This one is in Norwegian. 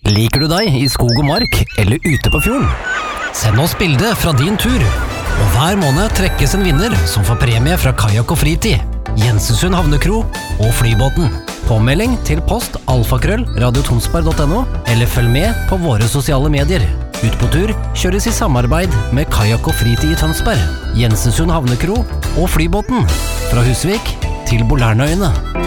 Liker du deg i skog og mark eller ute på fjorden? Send oss bilde fra din tur. Og hver måned trekkes en vinner som får premie fra Kajak og Fritid, Jensensund Havnekro og Flybåten. Påmelding til post alfakrøll.radiotonsberg.no eller følg med på våre sosiale medier. Ut på tur kjøres i samarbeid med Kajak og Fritid i Tønsberg, Jensensund Havnekro og Flybåten. Fra Husvik til Bolærnøyene.